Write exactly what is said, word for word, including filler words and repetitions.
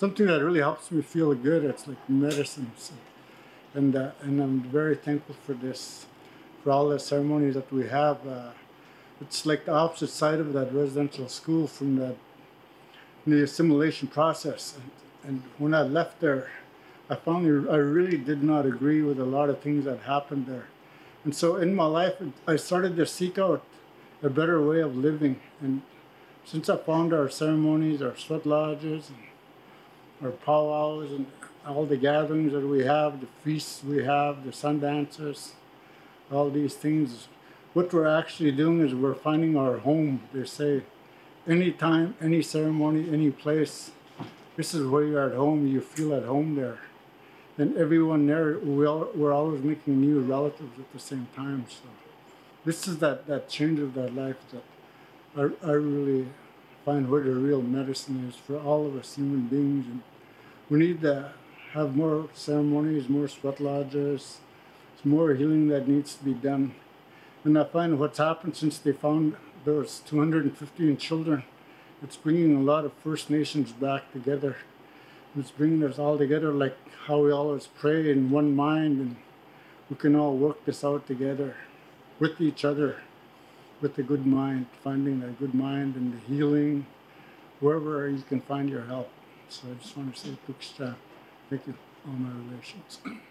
something that really helps me feel good. It's like medicine. So, and uh, and I'm very thankful for this, for all the ceremonies that we have. Uh, it's like the opposite side of that residential school from the, the assimilation process. And, and when I left there, I found I really did not agree with a lot of things that happened there. And so in my life, I started to seek out a better way of living. And since I found our ceremonies, our sweat lodges, and our powwows, and all the gatherings that we have, the feasts we have, the sun dancers, all these things, what we're actually doing is we're finding our home. They say, any time, any ceremony, any place, this is where you're at home. You feel at home there. And everyone there, we all, we're always making new relatives at the same time. So this is that, that change of that life that I, I really find where the real medicine is for all of us human beings. And we need to have more ceremonies, more sweat lodges. There's more healing that needs to be done. And I find what's happened since they found those two hundred fifteen children, it's bringing a lot of First Nations back together. It's bringing us all together like how we always pray in one mind, and we can all work this out together with each other, with a good mind, finding that good mind and the healing, wherever you can find your help. So I just want to say, Kuksha, thank you, all my relations.